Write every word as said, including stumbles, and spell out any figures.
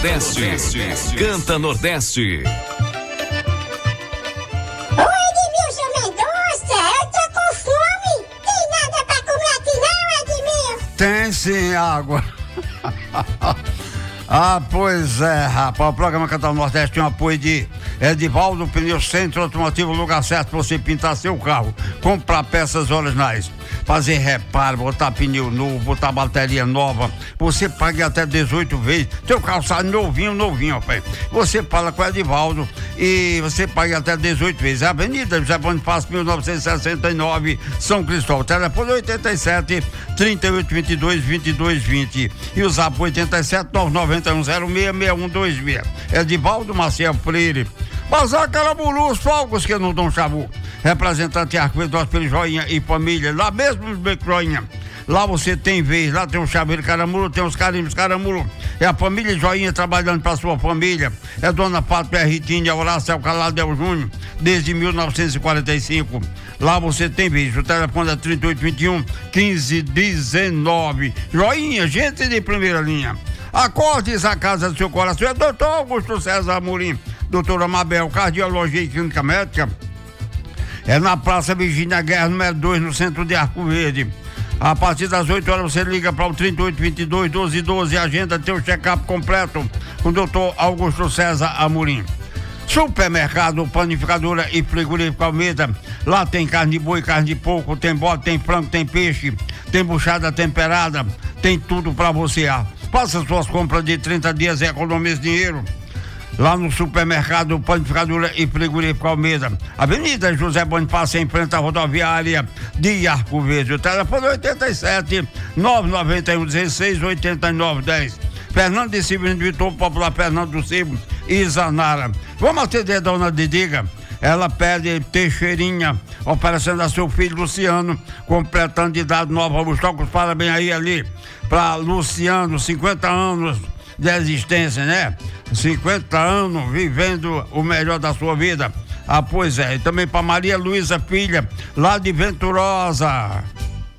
Nordeste. Canta Nordeste. Oi, Edmilson Mendonça, eu tô com fome. Tem nada pra comer aqui não, Edmilson? Tem sim, água. Ah, pois é, rapaz, o programa Cantar Nordeste tem um apoio de Edivaldo Pneu Centro Automotivo, lugar certo pra você pintar seu carro, comprar peças originais, fazer reparo, botar pneu novo, botar bateria nova, você paga até dezoito vezes, teu carro sai novinho, novinho, rapaz. Você fala com o Edivaldo e você paga até dezoito vezes. Avenida José Bonifácio, mil novecentos e sessenta e nove, São Cristóvão. Telefone oitenta e sete, trinta e oito, vinte e dois, vinte e dois, vinte. E o zap oitenta e sete, nove nove um, zero seis, seis um dois seis. Edivaldo Maciel Freire. Bazar Carambulu, os fogos que não dão chabu. Representante Arquimedes pelo Joinha e família. Lá mesmo no Beco Joinha. Lá você tem vez, lá tem o chaveiro Caramulo, tem os carimbos Caramulo. É a família Joinha trabalhando para sua família. É Dona Fátima Ritinha, Horácio Alcaladel Júnior, desde mil novecentos e quarenta e cinco. Lá você tem vez. O telefone é trinta e oito, vinte e um, quinze, dezenove. Joinha, gente de primeira linha. Acorde a casa do seu coração. É doutor Augusto César Amorim, doutora Mabel, Cardiologia e Clínica Médica. É na Praça Virgínia Guerra, número dois, no centro de Arco Verde. A partir das oito horas você liga para o trinta e oito, vinte e dois, doze, doze e agenda teu check-up completo com o doutor Augusto César Amorim. Supermercado, panificadora e frigorífico Almeida. Lá tem carne de boi, carne de porco, tem bode, tem frango, tem peixe, tem buchada temperada, tem tudo para você. Faça suas compras de trinta dias e economize dinheiro. Lá no supermercado, panificadora e frigorífico Almeida. Avenida José Bonifácio, em frente à rodoviária de Arco Verde. O telefone é oitenta e sete, nove nove um, dezesseis, oitenta e nove, dez. Fernando de Silva, Vitor Popular, Fernando do Silva e Zanara. Vamos atender a dona Didiga. Ela pede Teixeirinha, oferecendo a seu filho Luciano, completando de idade nova. Vamos tocar os parabéns aí ali para Luciano, cinquenta anos de existência, né? cinquenta anos vivendo o melhor da sua vida. Ah, pois é. E também para Maria Luísa Filha, lá de Venturosa.